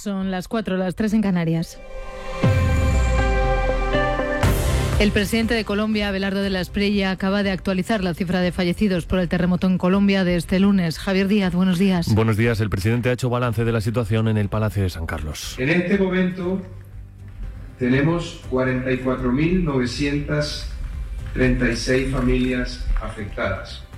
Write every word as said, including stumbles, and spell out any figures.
Son las cuatro, las tres en Canarias. El presidente de Colombia, Abelardo de la Espriella, acaba de actualizar la cifra de fallecidos por el terremoto en Colombia de este lunes. Javier Díaz, buenos días. Buenos días. El presidente ha hecho balance de la situación en el Palacio de San Carlos. En este momento tenemos cuarenta y cuatro mil novecientas treinta y seis familias afectadas.